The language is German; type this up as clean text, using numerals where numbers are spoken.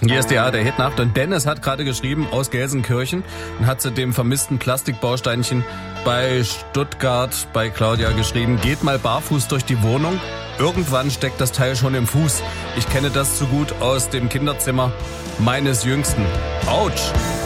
Hier ist die ARD-Hitnacht und Dennis hat gerade geschrieben aus Gelsenkirchen und hat zu dem vermissten Plastikbausteinchen bei Stuttgart bei Claudia geschrieben, geht mal barfuß durch die Wohnung, irgendwann steckt das Teil schon im Fuß. Ich kenne das zu gut aus dem Kinderzimmer meines Jüngsten. Autsch!